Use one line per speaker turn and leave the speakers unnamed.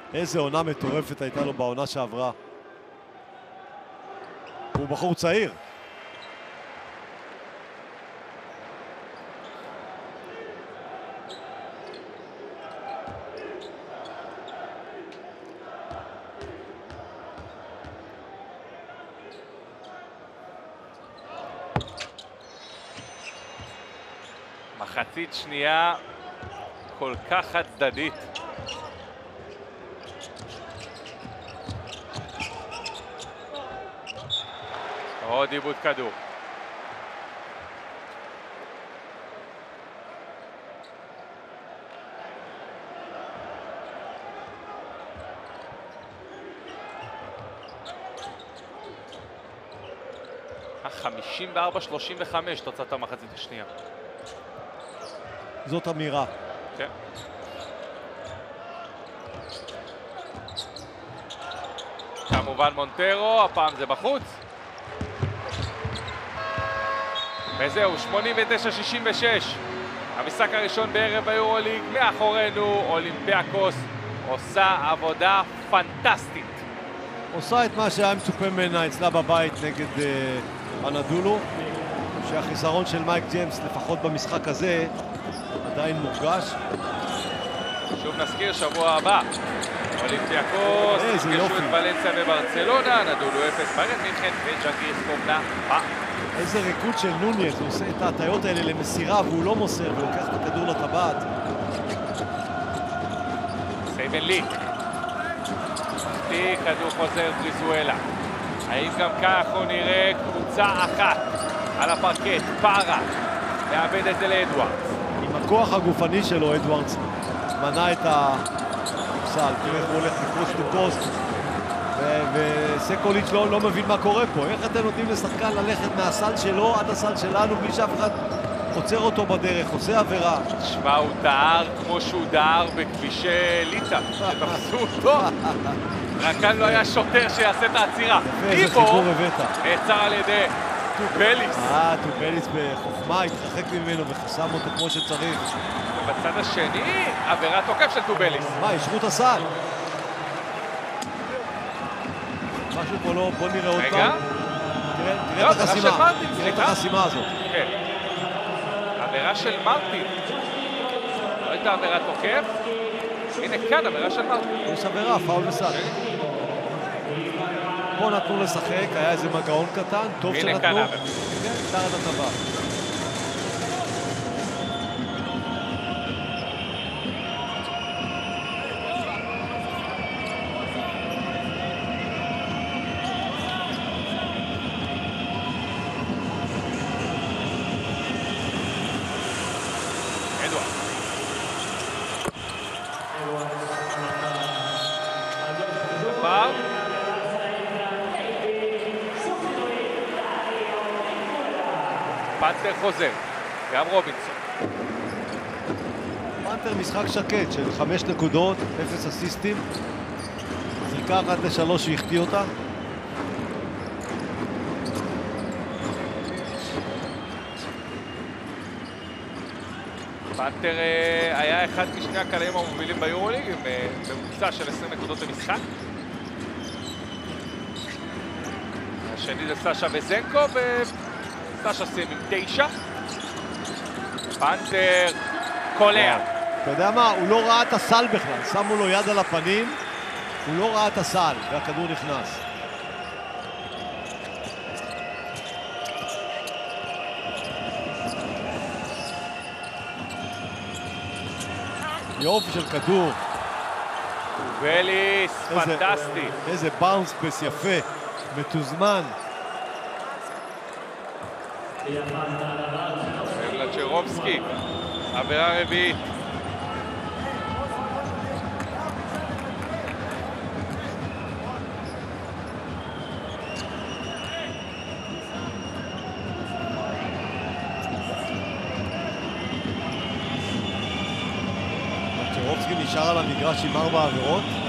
איזה עונה מטורפת הייתה לו בעונה שעברה. הוא בחור צעיר.
מחצית שנייה כל כך חד צדדית. עוד איבוד כדור. ה-54-35 תוצאת המחצית השנייה.
זאת אמירה.
כן. כמובן מונטרו, הפעם זה בחוץ. וזהו, 89-66. המשחק הראשון בערב היורוליג מאחורינו. אולימפיאקוס עושה עבודה פנטסטית.
עושה את מה שהיה מצופה ממנה אצלה בבית נגד אנדולו, שהחיסרון של מייק ג'יימס, לפחות במשחק הזה, עדיין מורגש.
שוב נזכיר, שבוע הבא אולימפיאקוס יפגשו את ולנסיה וברצלונה. אנדולו 0, ביירן מינכן וג'אנגיס קובנה.
איזה ריקוד של נוניז, הוא עושה את ההטיות האלה למסירה והוא לא מוסר ולוקח את הכדור לטבעת.
סייבן לי. מחטיא, כדור חוזר בריזואלה. האם גם כך הוא נראה קבוצה אחת על הפרקט? פארה מאבד את זה לאדוארדס.
עם הכוח הגופני שלו אדוארדס מנע את הפסל. תראה איך הוא הולך מפוסט לפוסט. וסקוליץ' לא מבין מה קורה פה. איך אתם נותנים לשחקן ללכת מהסל שלו עד הסל שלנו בלי שאף אחד עוצר אותו בדרך, עושה עבירה.
תשמע, הוא דהר כמו שהוא דהר בכבישי ליטא, שתפסו אותו. רק כאן לא היה שוטר שיעשה את העצירה. איבו נעצר על ידי טובליס.
טובליס בחוכמה התרחק ממנו וחסם אותו כמו שצריך.
ובצד השני, עבירת תוקף של טובליס.
מה, ישרו את הסל? משהו פה לא, בוא נראה עוד פעם. תראה את החסימה, תראה את החסימה הזאת.
כן. עבירה של מרטין. לא הייתה עבירת תוקף. הנה כאן, עבירה של מרטין.
יש עבירה, פאול וסל. פה נתנו לשחק, היה איזה מגעון קטן, טוב שנתנו.
הנה כאן עבר.
כן, תחת הטבעת.
פנתר חוזר, גם רובינסון.
פנתר משחק שקט של 5 נקודות, 0 אסיסטים. זריקה 1-3 שהחטיא אותה.
פנתר היה אחד משני הקלעים המובילים ביורוליג עם ממוצע של 20 נקודות למשחק. השני זה סאשה וזנקו סאשה סיים עם 9. פנתר קולע.
אתה יודע מה? הוא לא ראה את הסל בכלל. שמו לו יד על הפנים, הוא לא ראה את הסל, והכדור נכנס. יופי של כדור.
טובליס, פנטסטי.
איזה באונס פס יפה, מתוזמן.
ולצ'רובסקי, עבירה רביעית.
צ'רובסקי נשאר על המגרש עם 4 עבירות.